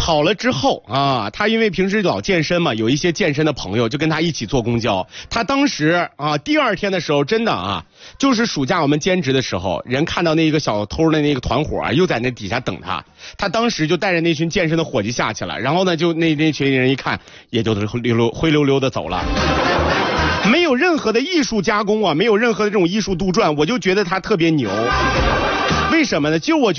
好了之后啊，他因为平时老健身嘛，有一些健身的朋友就跟他一起坐公交。他当时啊，第二天的时候，真的啊，就是暑假我们兼职的时候，人看到那个小偷的那个团伙啊，又在那底下等他。他当时就带着那群健身的伙计下去了，然后呢，就那群人一看，也就是灰溜溜的走了。没有任何的艺术加工啊，没有任何的这种艺术杜撰，我就觉得他特别牛。为什么呢？就我觉得